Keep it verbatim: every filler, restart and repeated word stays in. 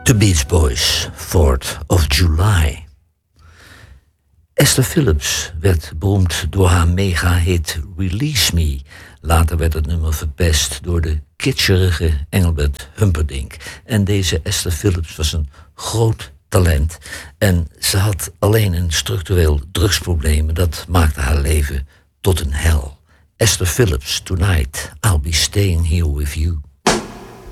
The Beach Boys, fourth of July. Esther Phillips werd beroemd door haar mega-hit Release Me. Later werd het nummer verpest door de kitscherige Engelbert Humperdinck. En deze Esther Phillips was een groot talent. En ze had alleen een structureel drugsprobleem. Dat maakte haar leven tot een hel. Esther Phillips, Tonight I'll be staying here with you.